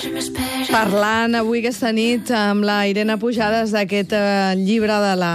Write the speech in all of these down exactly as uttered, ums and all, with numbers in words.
Parlant avui aquesta nit amb la Irene Pujades d'aquest eh, llibre de la,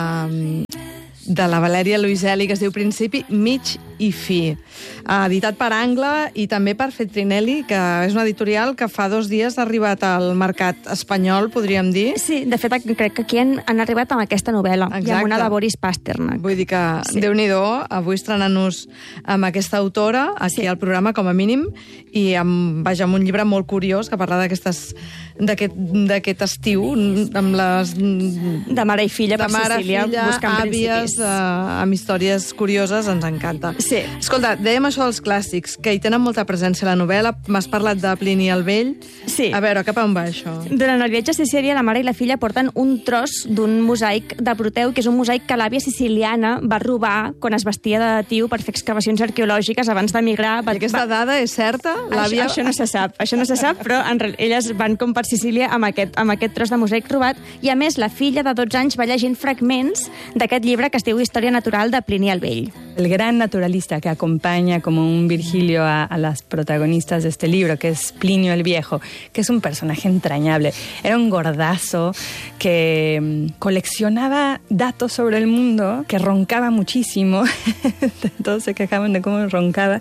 de la Valèria Luiselli que es diu Principi, mig i fi. Editat per Angle i també per Feltrinelli, que és una editorial que fa dos dies ha arribat al mercat espanyol, podríem dir. Sí, de fet, crec que aquí han, han arribat amb aquesta novel·la. Exacte. I amb una de Boris Pasternak. Vull dir que, sí. Déu-n'hi-do, avui estrenant-nos amb aquesta autora, aquí sí. Al programa, com a mínim, i amb, vaja, amb un llibre molt curiós que parla d'aquestes d'aquest estiu, amb les... De mare i filla per Sicília, buscant àvies, eh, amb històries curioses, ens encanta. Sí. Escolta, dèiem això dels clàssics, que hi tenen molta presència a la novel·la. M'has parlat de Plini el Vell. Sí. A veure, cap a on va això? Durant el viatge a Sicília, la mare i la filla porten un tros d'un mosaic de Proteu, que és un mosaic que l'àvia siciliana va robar quan es vestia de tiu per fer excavacions arqueològiques abans d'emigrar. I aquesta va... dada és certa? Això, això no se sap, això no se sap, però en real... elles van com per Sicília amb aquest, amb aquest tros de mosaic robat, i a més la filla de dotze anys va llegint fragments d'aquest llibre que es diu Historia natural de Plini el Vell. El gran naturalista que acompaña como un Virgilio a, a las protagonistas de este libro, que es Plinio el Viejo, que es un personaje entrañable. Era un gordazo que um, coleccionaba datos sobre el mundo, que roncaba muchísimo, todos se quejaban de cómo roncaba,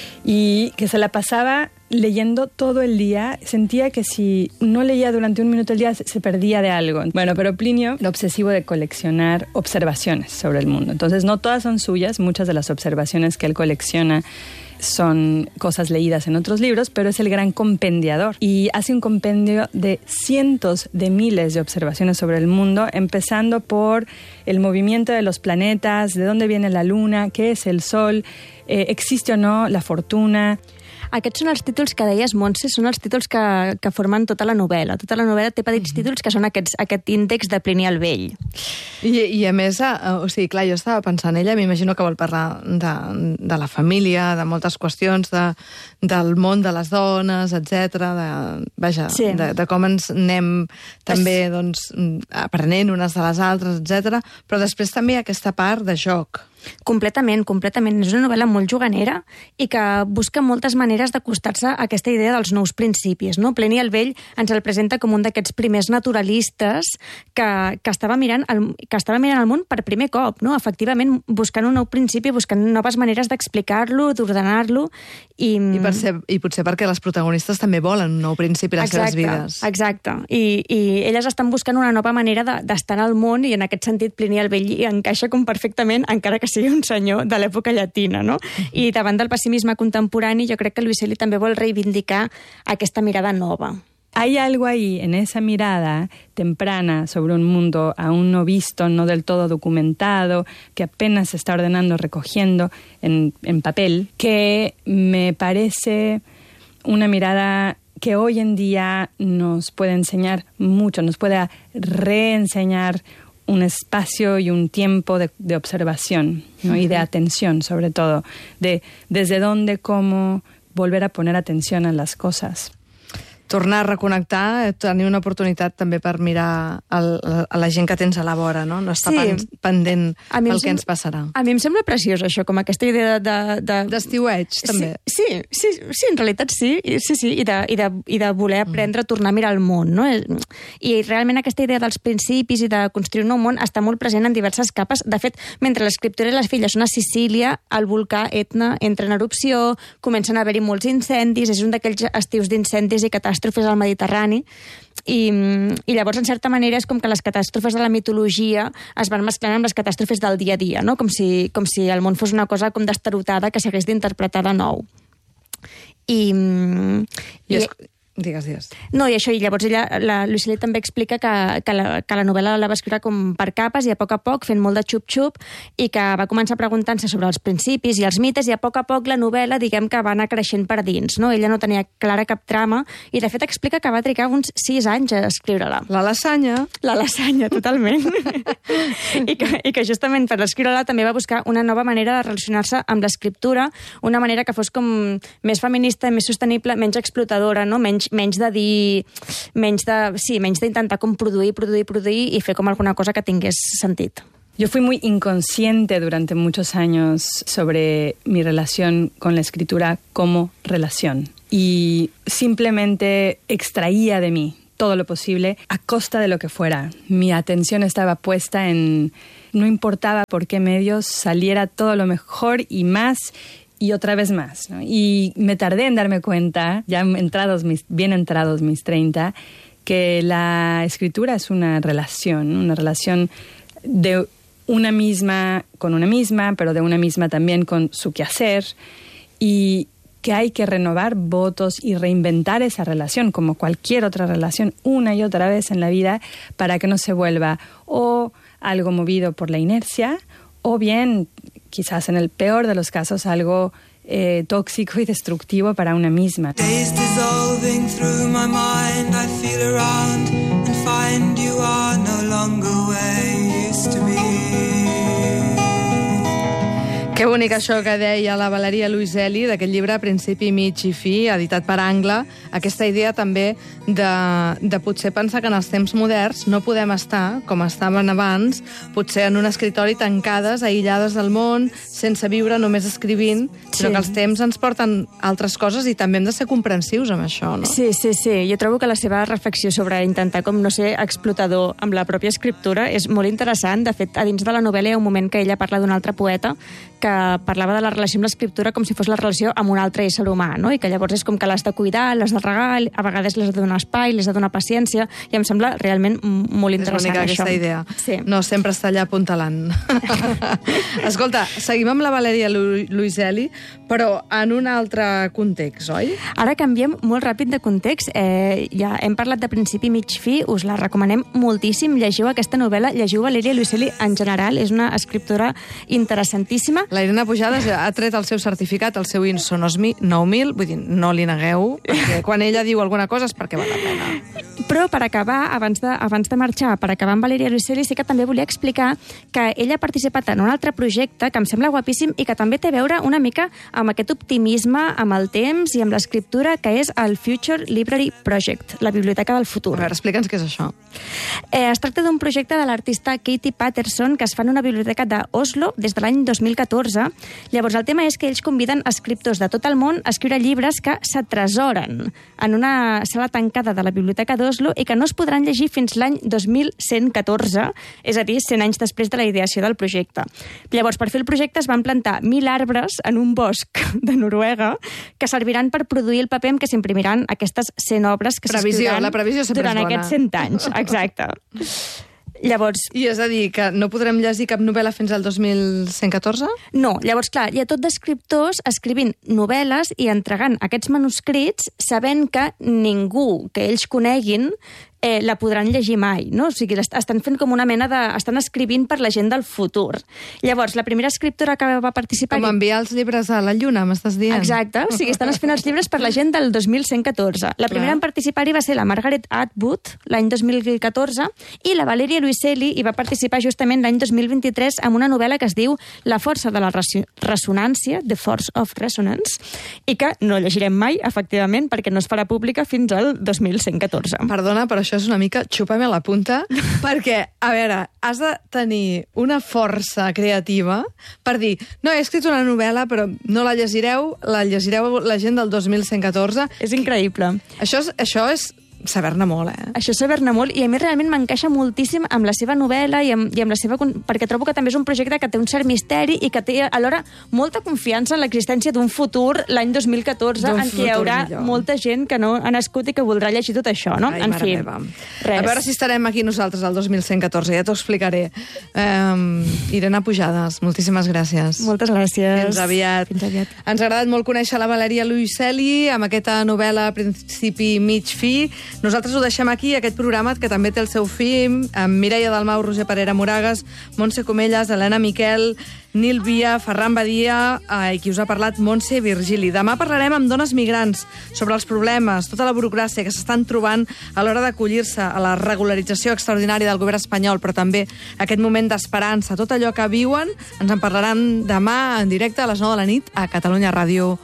y que se la pasaba leyendo todo el día. Sentía que si no leía durante un minuto al día se perdía de algo. Bueno, pero Plinio era obsesivo de coleccionar observaciones sobre el mundo. Entonces no todas son suyas, muchas de las observaciones que él colecciona son cosas leídas en otros libros, pero es el gran compendiador y hace un compendio de cientos de miles de observaciones sobre el mundo, empezando por el movimiento de los planetas, de dónde viene la luna, qué es el sol, eh, existe o no la fortuna. Aquests són els títols que deies, Montse, són els títols que, que formen tota la novel·la. Tota la novel·la té petits mm-hmm. títols que són aquests, aquest índex de Plini el Vell. I, i a més, uh, o sigui, clar, jo estava pensant, ella m'imagino que vol parlar de, de la família, de moltes qüestions, de, del món de les dones, etcètera. De, vaja, sí. de, de com ens anem també es... doncs, aprenent unes de les altres, etcètera. Però després també aquesta part de joc. Completament, completament. És una novel·la molt juganera i que busca moltes maneres d'acostar-se a aquesta idea dels nous principis, no? Plini el Vell ens el presenta com un d'aquests primers naturalistes que, que, estava mirant el, que estava mirant el món per primer cop, no? Efectivament, buscant un nou principi, buscant noves maneres d'explicar-lo, d'ordenar-lo. I... I, per ser, I potser perquè les protagonistes també volen un nou principi a les exacte, seves vides. Exacte. I, I elles estan buscant una nova manera d'estar de, al món, i en aquest sentit Plini el Vell hi encaixa com perfectament, encara que sigui un senyor de l'època llatina, no? Uh-huh. I davant del pessimisme contemporani, jo crec que Luiselli també vol reivindicar aquesta mirada nova. Hay algo ahí en esa mirada temprana sobre un mundo aún no visto, no del todo documentado, que apenas se está ordenando, recogiendo en, en papel, que me parece una mirada que hoy en día nos puede enseñar mucho, nos puede reenseñar un espacio y un tiempo de, de observación, ¿no? Uh-huh. Y de atención, sobre todo, de desde dónde, cómo volver a poner atención a las cosas. Tornar a reconnectar, tenir una oportunitat també per mirar el, a la gent que tens a la vora, no? No estar sí. pendent pel que ens passarà. A mi em sembla preciós això, com aquesta idea de... de... D'estiueig, també. Sí, sí, sí, sí, en realitat sí, sí, sí, i de, i de, i de voler aprendre a tornar a mirar el món, no? I realment aquesta idea dels principis i de construir un nou món està molt present en diverses capes. De fet, mentre l'escriptora i les filles són a Sicília, el volcà Etna entra en erupció, comencen a haver-hi molts incendis, és un d'aquells estius d'incendis i catàstrofes al Mediterrani, i, i llavors, en certa manera, és com que les catàstrofes de la mitologia es van mesclant amb les catàstrofes del dia a dia, no? Com si, com si el món fos una cosa com destarotada que s'hagués d'interpretar de nou. I... I es... Digues, digues. No, i això, i llavors ella, la Luiselli també explica que, que, la, que la novel·la la va escriure com per capes i a poc a poc, fent molt de xup-xup, i que va començar preguntant-se sobre els principis i els mites, i a poc a poc la novel·la, diguem que va anar creixent per dins, no? Ella no tenia clara cap trama, i de fet explica que va trigar uns sis anys a escriure-la. La lasanya. La lasanya, totalment. I, que, I que justament per escriure-la també va buscar una nova manera de relacionar-se amb l'escriptura, una manera que fos com més feminista, més sostenible, menys explotadora, no? Menys menys de dir, menys de, sí, menys d'intentar com produir, produir, produir i fer com alguna cosa que tingués sentit. Yo fui muy inconsciente durante muchos años sobre mi relación con la escritura como relación. y simplemente extraía de mí todo lo posible a costa de lo que fuera. Mi atención estaba puesta en... No importaba por qué medios, saliera todo lo mejor y más y otra vez más, ¿no? Y me tardé en darme cuenta, ya entrados mis, bien entrados mis treinta, que la escritura es una relación, una relación de una misma con una misma, pero de una misma también con su quehacer, y que hay que renovar votos y reinventar esa relación, como cualquier otra relación, una y otra vez en la vida, para que no se vuelva o algo movido por la inercia, o bien, quizás en el peor de los casos, algo eh, tóxico y destructivo para una misma. Days dissolving through my mind, I feel around and find you are no longer where you used to be. Que bonic això que deia la Valeria Luiselli d'aquest llibre Principi, mig i fi, editat per Angle, aquesta idea també de, de potser pensar que en els temps moderns no podem estar, com estaven abans, potser en un escritori tancades, aïllades del món, sense viure, només escrivint, sí. Sinó que els temps ens porten altres coses i també hem de ser comprensius amb això, no? Sí, sí, sí. Jo trobo que la seva reflexió sobre intentar com no ser explotador amb la pròpia escriptura és molt interessant. De fet, a dins de la novel·la hi ha un moment que ella parla d'un altre poeta que parlava de la relació amb l'escriptura com si fos la relació amb un altre ésser humà, no? I que llavors és com que l'has de cuidar, l'has de regar, a vegades l'has de donar espai, l'has de donar paciència, i em sembla realment molt interessant, això. És bonica aquesta idea. Sí. No sempre està allà apuntalant. Escolta, seguim amb la Valeria Lu Luiselli, però en un altre context, oi? Ara canviem molt ràpid de context. Eh, ja hem parlat de Principi, mig, fi, us la recomanem moltíssim. Llegiu aquesta novel·la, llegiu Valeria Luiselli en general, és una escriptora interessantíssima. La Irene Pujades ha tret el seu certificat, el seu INSO nou mil, vull dir, no li negueu, perquè quan ella diu alguna cosa és perquè val la pena. Però per acabar, abans de, abans de marxar, per acabar amb Valeria Luiselli, sí que també volia explicar que ella ha participat en un altre projecte que em sembla guapíssim i que també té a veure una mica amb aquest optimisme, amb el temps i amb l'escriptura, que és el Future Library Project, la Biblioteca del Futur. A veure, explica'ns què és això. Eh, es tracta d'un projecte de l'artista Katie Patterson que es fa en una biblioteca d'Oslo des de l'any dos mil catorze. Llavors, el tema és que ells conviden escriptors de tot el món a escriure llibres que s'atresoren en una sala tancada de la biblioteca d'Oslo i que no es podran llegir fins l'any dos mil cent catorze, és a dir, cent anys després de la ideació del projecte. Llavors, per fer el projecte es van plantar mil arbres en un bosc de Noruega que serviran per produir el paper amb què s'imprimiran aquestes cent obres que s'escriuran durant aquests cent anys. Exacte. Llavors... I és a dir, que no podrem llegir cap novel·la fins al dos mil cent catorze? No, llavors, clar, hi ha tot d'escriptors escrivint novel·les i entregant aquests manuscrits sabent que ningú que ells coneguin eh, la podran llegir mai, no? O sigui, estan fent com una mena de... estan escrivint per la gent del futur. Llavors, la primera escriptora que va participar... Com enviar els llibres a la Lluna, m'estàs dient? Exacte, o sigui, estan fent els llibres per la gent del dos mil cent catorze. La primera Clar. en participar-hi va ser la Margaret Atwood, l'any dos mil catorze, i la Valeria Luiselli hi va participar justament l'any dos mil vint-i-tres amb una novel·la que es diu La força de la ressonància, The Force of Resonance, i que no llegirem mai, efectivament, perquè no es farà pública fins al dos mil cent catorze. Perdona, però això és una mica xupa-me la punta, perquè, a veure, has de tenir una força creativa per dir, no, he escrit una novel·la, però no la llegireu, la llegireu la gent del dos mil cent catorze. És increïble. Això és, això és saber-ne molt, eh? Això és saber-ne molt, i a mi realment m'encaixa moltíssim amb la seva novel·la i amb, i amb la seva... perquè trobo que també és un projecte que té un cert misteri i que té alhora molta confiança en l'existència d'un futur l'any dos mil catorze en què hi haurà millor. molta gent que no ha nascut i que voldrà llegir tot això, no? Ai, en fi, res. A veure si estarem aquí nosaltres al dos mil cent catorze, ja t'ho explicaré. Um, Irene Pujades, moltíssimes gràcies. Moltes gràcies. Fins aviat. Fins aviat. Ens ha agradat molt conèixer la Valeria Luiselli amb aquesta novel·la Principi, mig, fi. Nosaltres ho deixem aquí, aquest programa, que també té el seu film, amb Mireia Dalmau, Roger Parera Moragas, Montse Comelles, Helena Miquel, Nil Via, Ferran Badia, eh, i qui us ha parlat, Montse Virgili. Demà parlarem amb dones migrants sobre els problemes, tota la burocràcia que s'estan trobant a l'hora d'acollir-se a la regularització extraordinària del govern espanyol, però també aquest moment d'esperança, tot allò que viuen, ens en parlaran demà en directe a les nou de la nit a Catalunya Ràdio.